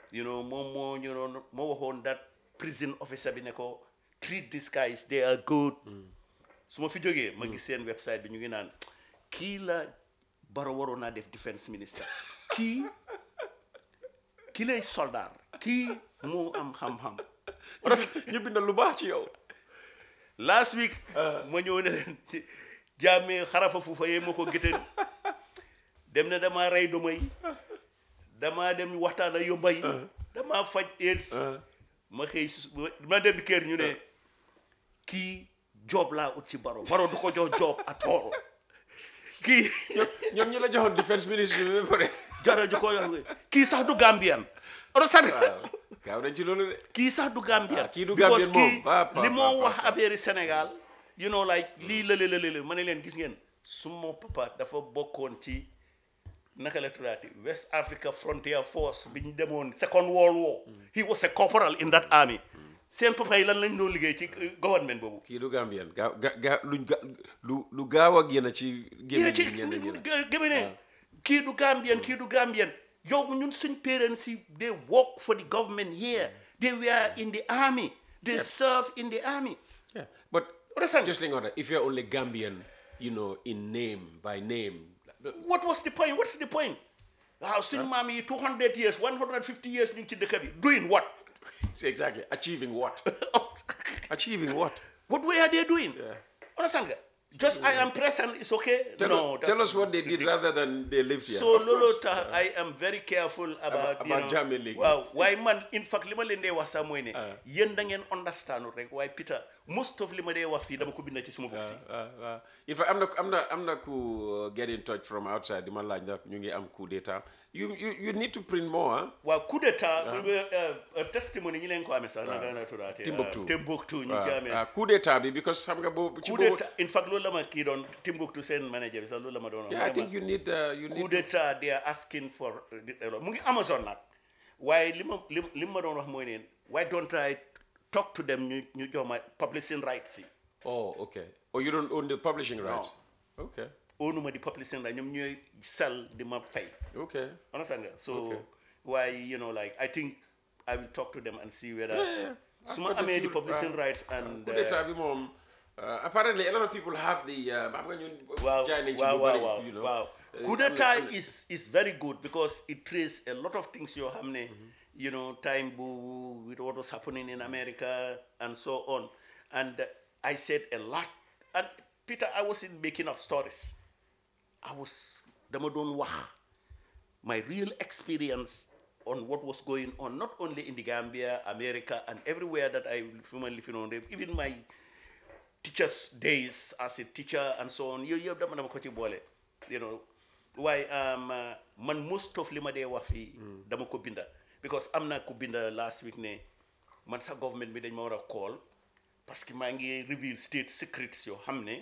moo waxoon that prison officer bi ne ko treat these guys they are good. su ma fi jógee ma gis seen website bi ñu ngi naan kii la Barrow waroon naa def defense minister kii lay soldat kii moo am xam-xam. ñu bindal lu baax ci yow. last week ma ñëw ne leen ci Jammeh xarafa fuufa yee ma ko gëtën dem ne damaa rey doma yi damaa dem waxtaan ak yomba yi damaa faj AIDS ma xëy ma dem kër ñu ne kii job laa ut ci Barrow du ko jox job at all kii ñoom ñi la joxoon defense ministry bi ba pare jara ju ko yox kii sax du Gambian gaaw nañ ci loolu de kii sax du Gambian kii du Gambian moom li moo wax affaire Sénégal lii lële ma ne leen gis ngeen suma papa dafa bokkoon ci naka la tuddaati West Africa Frontier Force bi ñu demoon Second World War he was a corporal in that army seen papa yi lan lañ doon liggéey ci government boobu kii du Gambian lu gaaw a génn ci gémmiñ kii du Gambian yow ñun suñ parents yi they work for the government here they were in the army they serve in the army but just like that if you're only Gambian in name by name what was the point what's the point waaw suñ maam yi 200 years 150 years ñu ngi ci dëkk bi doing what exactly achieving what what were they doing understand nga just I am present it's okay tell us what they did rather than they lived here so loolu tax I am very careful about Jammeh léegi waaw waaye man in fact li ma leen dee wax sax mooy ne yéen da ngeen understand rek waaye Peter most of li ma dee wax fii dama ko bind ci suma book si in fact am na ku get in touch from outside di ma laaj ndax ñu ngi am coup d'état you need to print more waaw coup d'état testimony ñi leen ko amee sax naka la tuddaate Timbuktu ñu ci amee coup d'état bi because xam nga boobu coup d'état in fact loolu la ma kii doon Timbuktu seen manager bi sax loolu la ma doon I think you need coup d'état they are asking for mu ngi Amazon nag waaye li ma doon wax mooy neen why don't I talk to them ñu jox ma publishing rights yi okay you don't own the publishing rights okay ownuma di publishing rights ñoom ñooy sell di ma fay okay understand nga so why I think I will talk to them and see whether su ma amee di publishing rights and coup d'état bi moom apparently a lot of people have the xam nga ñun waaw coup d'état is very good because it traces a lot of things yoo xam ne time with what was happening in America and so on and I said a lot and Peter I wasn't making up stories dama doon wax my real experience on what was going on not only in the Gambia America and everywhere that I living on even my teachers days as a teacher and so on yooyu yëpp dama ko ci boole waaye man most of li ma dee wax fii dama ko binda because am na ku binda last week ne man sax government bi dañ ma war a call parce que maa ngi reveal state secrets yoo xam ne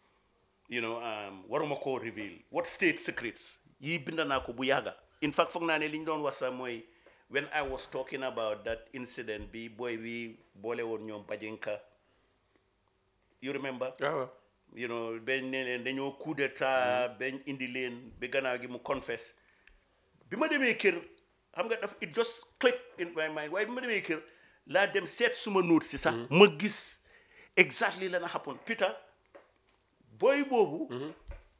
waruma koo reveal what state secrets yii binda naa ko bu yàgga in fact foog naa ne li ñu doon wax sax mooy when I was talking about that incident bi boy bi boole woon ñoom Bajinka you remember ben ne leen dañoo coup d'état ben indi leen ba gannaaw gi mu confess bi ma demee kër xam nga daf it just clicked in my mind waaye bi ma demee kër laa dem seet suma note si sax ma gis exactly la na happen Peter boy boobu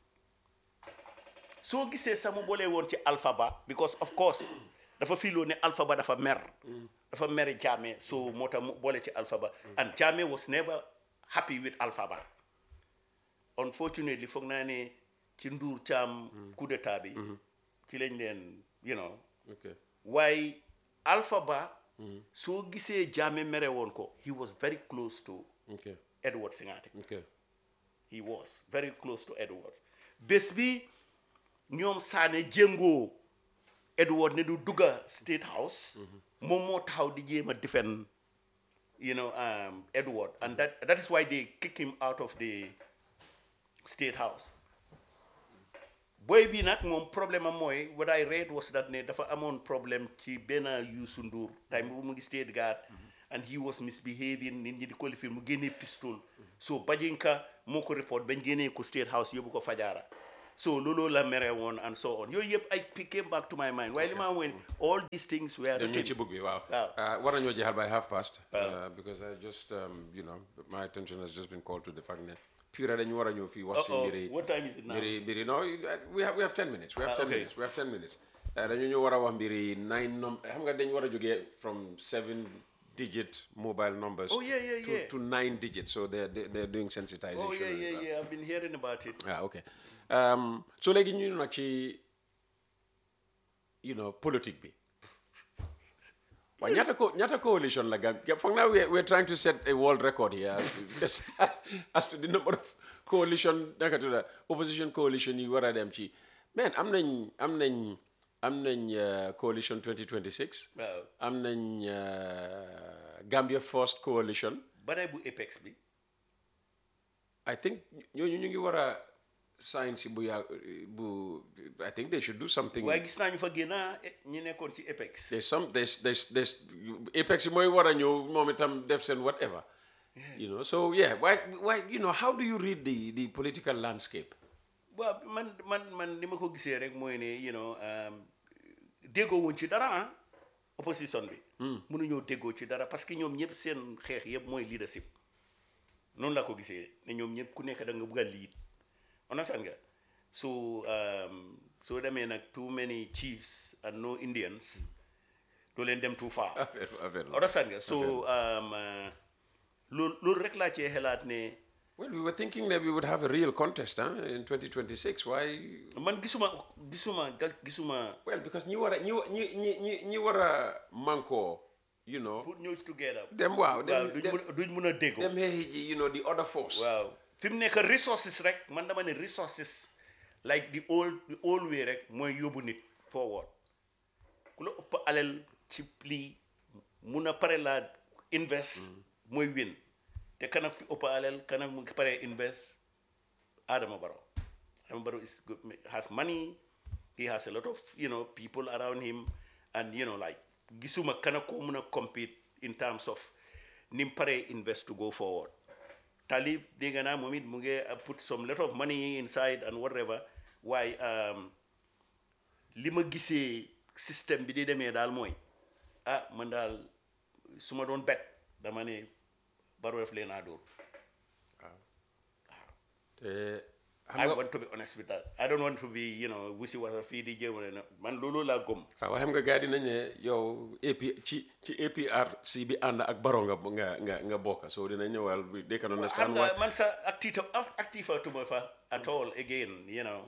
soo gisee sax mu boole woon ci Alpha Ba because of course dafa fiiloo ne Alpha Ba dafa mer Jammeh so moo tax mu boole ci Alpha Ba and Jammeh was never happy with Alpha Ba unfortunately foog naa ne ci Nduur Caam coup d'état bi ci lañ leen waaye Alpha Ba soo gisee Jammeh mere woon ko he was very close to Edward Singate he was very close to Edward bés bi ñoom Saane jéngoo Edward ne du dugga State House moom moo taxaw di jéem a defend Edward and that is why they kick him out of the State House boy bi nag moom problème am mooy what I read was that ne dafa amoon problème ci benn Youssou Ndour time bu mu ngi State Guard and he was misbehaving nit ñi di qualifier mu génnee pistol so Bajinka moo ko report bañ génnee ko State House yóbbu ko Fajara So Lolo La mere one and so on. I came back to my mind. While when all these things were written. Wow. What are you by 1:30? Because I just, my attention has just been called to the fact that pure than you are your fee. What time is it now? No, we have 10 minutes. We have 10 minutes. We have 10 minutes. Then you are 9 then you want to get from 7-digit mobile numbers to 9 digits. So they're doing sensitization. Oh yeah. I've been hearing about it. Okay. So like you actually, politic be. Well, Nyata coalition like for now we're trying to set a world record here as to the number of coalition opposition coalition you were at them. Man, I'm nañ coalition 2026. Wow. I'm nañ Gambia First Coalition. Banay bu Apex bi. I think ñu ngi wara sign si bu I think they should do something. Waaye gis naa ñu fa génna ñi nekkoon ci Apex. There's Apex mooy wara ñëw moom itam def seen whatever. Yeah. So yeah, why how do you read the political landscape? Well, man ni ma ko gisee rek mooy ne déggoo wuñ ci dara opposition bi. mënuñoo déggoo ci dara parce que ñoom ñëpp seen xeex yëpp mooy leadership noonu laa ko gisee ne ñoom ñëpp ku nekk da nga bëgg a lead understand nga so soo demee nag too many chiefs and no Indians doo leen dem too far. understand nga so loolu rek laa cee xelaat ne. Well, we were thinking that we would have a real contest in 2026. Why? Man gisuma. Well, because you were a manko, Put ñëw together. Them wow. Duñ mëna déggo. Them the other force. Wow. Fi mu nekk resources rek man dama ne resources like the old way rek mooy yóbbu nit forward. Ku la ëpp alal ci lii mun a pare la invest mooy win. Te kanam fi ëpp alal kanam mu pare invest Adama Barrow is good, has money, he has a lot of people around him, and like gisuma kana ko muna compete in terms of nim pare invest to go forward. Talib dégg naa moom it mu ngi put some lot of money inside and whatever. Why li ma gisee système bi di demee daal mooy man daal su ma doon bet dama ne Barrow def leen a dóor. I want to be honest with that. I don't want to be, wusi-wasa fii di jéem a man loolu laa gëm. waaw xam nga gars yi dinañ ne yow ci APRC bi ànd ak Barrow nga bokk so dinañ ñëwal they can understand why. Man sa active tuma fa at all again,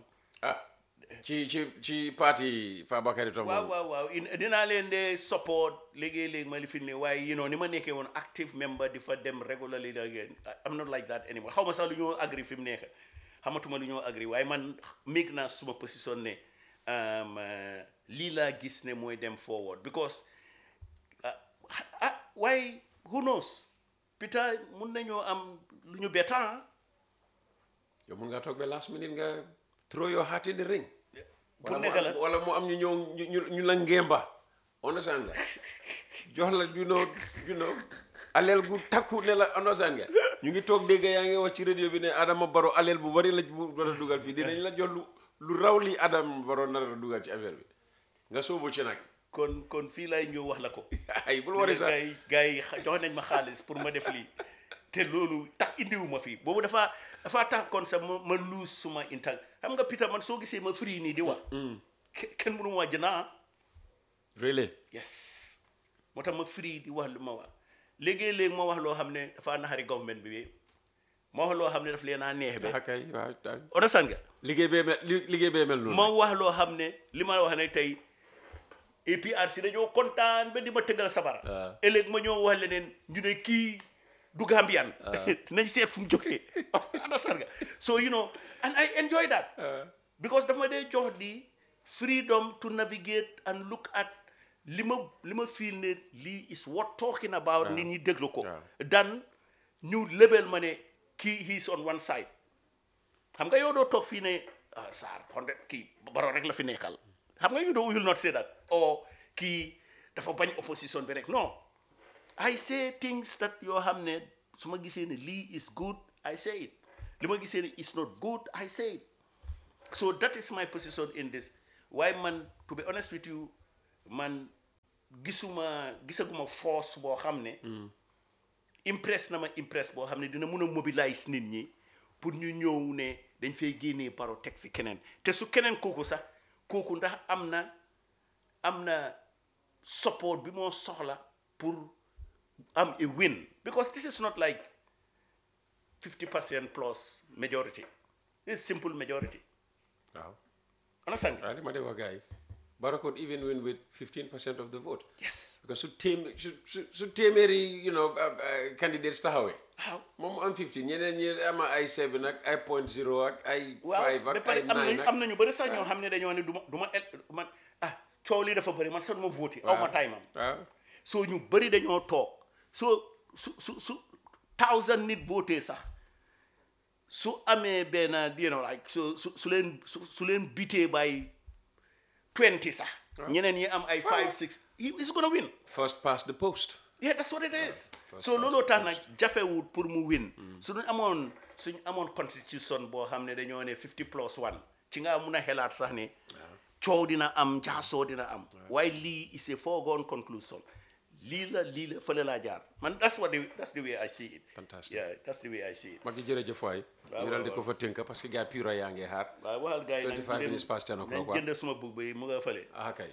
ci parti Fabakary Tombong. waaw dinaa leen de support léegi ma li fi ne waaye ni ma nekkee woon active member di fa dem regularly again I'm not like that anymore xaw ma sax lu ñoo agree fi mu nekk xamatuma lu ñoo agree waaye man make naa suma position ne lii laa gis ne mooy dem forward because waaye who knows Peter mun nañoo am lu ñu betta. yow mun ngaa toog ba last minute nga throw your hat in the ring. pour nekk la wala mu am ñu la ngemba understand nga jox la aleel gu takku ne la understand nga ñu ngi toog dégg yaa ngi wax ci radio bi ne Adama Barrow aleel bu bari la war a dugal fii dinañ la jox lu raw li Adama Barrow nar a dugal ci affaire bi nga sóobu ci nag kon fii lay ñëw wax la ko ay bul wari sax gars yi jox nañ ma xaalis pour ma def lii te loolu tax indiwuma fii boobu dafa tax kon sax ma lose suma intact xam nga Peter man soo gisee ma free nii di wax kenn mënu ma jënaa really yes moo tax ma free di wax lu ma wax léegi ma wax loo xam ne dafa naxari government bi ma wax loo xam ne daf leen a neex be kay waaw understand nga liggéey bee mel noonu ma wax loo xam ne li ma wax ne tey APRC dañoo kontaan ba di ma tëggal sabara ëllëg ma ñoo wax leneen ñu ne kii du Gambian nañ seet fu mu jógee understand nga so and I enjoy that because dafa ma dee jox di freedom to navigate and look at li ma feel ne lii is worth talking about nit ñi déglu ko dan ñu lebel ma ne kii he's on one side xam nga yow doo toog fii ne Sarr kii Barrow rek la fi nekkal xam nga you will not say that kii dafa bañ opposition bi rek non I say things that yoo xam ne su ma gisee ne lii is good I say it li ma gisee ne is not good I say it So that is my position in this. Why man, to be honest with you, man, gisaguma force boo xam ne impress na ma impress boo xam ne dina mun a mobilize nit ñi pour ñu ñëw ne dañ fay génnee Barrow teg fi keneen te su keneen kooku sax kooku ndax am na support bi moo soxla pour am a win, because this is not like 50% plus majority. It's simple majority. Wow. Understand? Barrow could even win with 15% of the vote. Yes. Because su téeméeri candidates taxawee. How? Moom am 15 ñeneen ñi am ay 7 ak ay 0.0 ak ay 5 ak ay 9 ak am nañu bëri sax ñoo xam ne dañoo ne duma man coow lii dafa bëri man sax duma voté aw ma time am. So ñu bëri dañoo toog su 1000 nit voté sax su amee benn like su leen bitee by 20 sax ñeneen ñi am ay 5 6 he's gonna win. First past the post. Yeah, that's what it is. So looloo tax nag jafewut pour mu win. suñ amoon constitution boo xam ne dañoo ne 50+1 ci nga mun a xelaat sax ne coow dina am jaasoo dina am. waaye lii is a foregone conclusion. lii la fële laa jaar man that's the way I see it. Fantastic. Yeah, that's the way I see it. mag yi jërëjëf waay. ñu daal di ko fa tënk parce que gars pura yaa ngi xaar. waaw waxal gars yi 25 minutes past 10 o'clock. nañ jënd suma bug bi mu nga fële.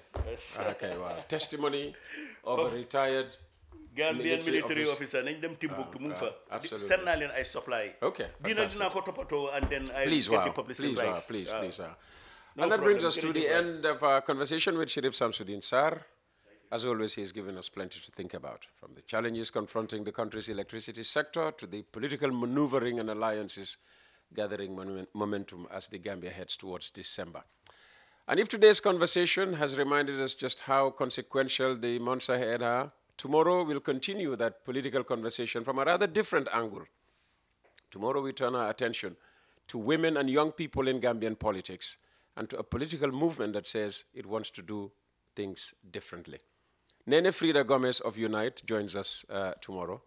kay waaw. Testimony of a retired Gambian military officer nañ dem Timbuktu mu ngi fa. Absolutely. seen naa leen ay supply. Okay, dinaa ko toppatoo and then I Please, get the publicity rights. Please. No And that brings problem. us to the end of our conversation with Sheriff Samsudeen Sarr. As always, he has given us plenty to think about, from the challenges confronting the country's electricity sector to the political maneuvering and alliances gathering momentum as the Gambia heads towards December. And if today's conversation has reminded us just how consequential the months ahead are, tomorrow we'll continue that political conversation from a rather different angle. Tomorrow we turn our attention to women and young people in Gambian politics and to a political movement that says it wants to do things differently. Nene Frida Gomez of Unite joins us tomorrow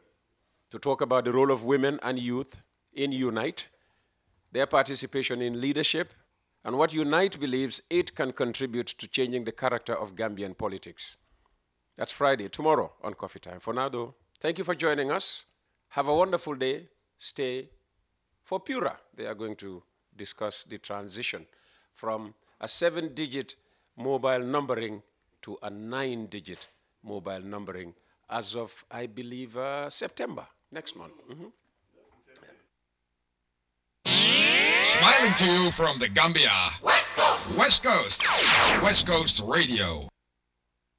to talk about the role of women and youth in Unite, their participation in leadership, and what Unite believes it can contribute to changing the character of Gambian politics. That's Friday, tomorrow on Coffee Time. For now, though, thank you for joining us. Have a wonderful day. Stay for Pura. They are going to discuss the transition from a 7-digit mobile numbering to a 9-digit mobile numbering as of, I believe, September, next month. Smiling to you from the Gambia. West Coast Radio.